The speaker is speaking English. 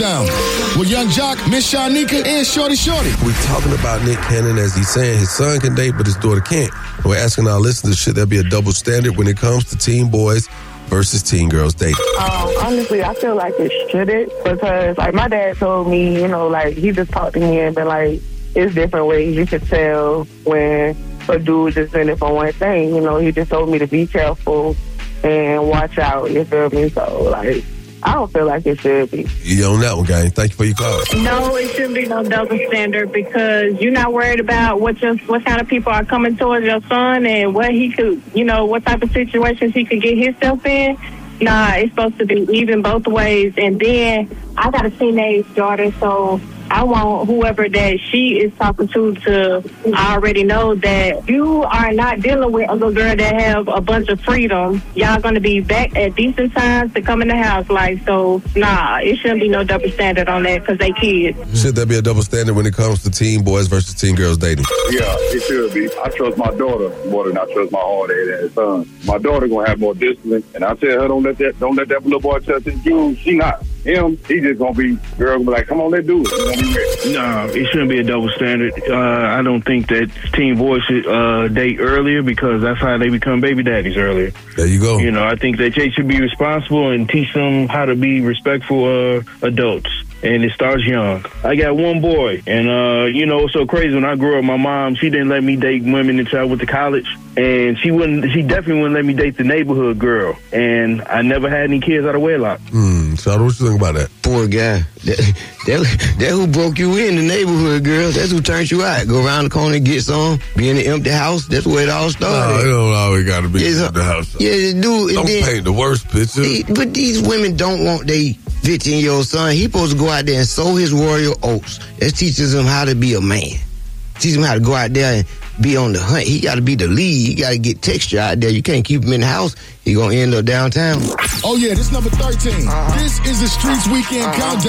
Countdown with Young Jock, Miss Shanika, and Shorty. We're talking about Nick Cannon as he's saying his son can date, but his daughter can't. We're asking our listeners, should there be a double standard when it comes to teen boys versus teen girls dating? Honestly, I feel like it shouldn't, because like my dad told me, you know, like he just talked to me and been like, it's different ways you can tell when a dude just in it for one thing. You know, he just told me to be careful and watch out, you feel me? So, like, I don't feel like it should be. You on that one, gang. Thank you for your call. No, it shouldn't be no double standard, because you're not worried about what kind of people are coming towards your son and what he could, you know, what type of situations he could get himself in. Nah, it's supposed to be even both ways. And then I got a teenage daughter, so I want whoever that she is talking to already know that you are not dealing with a little girl that have a bunch of freedom. Y'all going to be back at decent times to come in the house. Like, so, nah, it shouldn't be no double standard on that, because they kids. Should there be a double standard when it comes to teen boys versus teen girls dating? Yeah, it should be. I trust my daughter more than I trust my hard-headed son. My daughter going to have more discipline, and I tell her, don't let that little boy touch his jewels. She not. Him, he just gonna be, girl gonna be like, come on, let's do it. No, it shouldn't be a double standard. I don't think that teen boys should date earlier, because that's how they become baby daddies earlier. There you go. You know, I think that they should be responsible and teach them how to be respectful adults. And it starts young. I got one boy, and you know, it's so crazy. When I grew up, my mom, she didn't let me date women until I went to college, and she definitely wouldn't let me date the neighborhood girl. And I never had any kids out of wedlock. So what you think about that? Poor guy. That who broke you in, the neighborhood girl. That's who turned you out. Go around the corner and get some. Be in the empty house. That's where it all started. No, it don't always got to be in the house. Yeah, dude. Don't paint the worst picture. But these women don't want they 15-year-old son. He supposed to go out there and sow his royal oats. That teaches him how to be a man. Teach him how to go out there and be on the hunt. He got to be the lead. He got to get texture out there. You can't keep him in the house. He going to end up downtown. Oh, yeah, this number 13. This is the Streets Weekend Countdown.